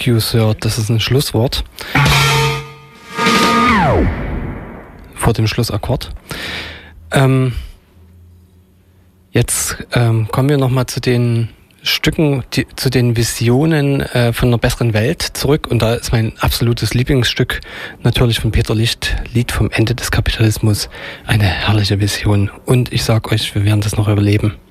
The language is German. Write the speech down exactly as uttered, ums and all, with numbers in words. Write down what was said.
you, Sir. Das ist ein Schlusswort. Vor dem Schlussakkord. Ähm, jetzt ähm, kommen wir nochmal zu den Stücken, die, zu den Visionen äh, von einer besseren Welt zurück. Und da ist mein absolutes Lieblingsstück natürlich von Peter Licht, Lied vom Ende des Kapitalismus. Eine herrliche Vision. Und ich sag euch, wir werden das noch überleben.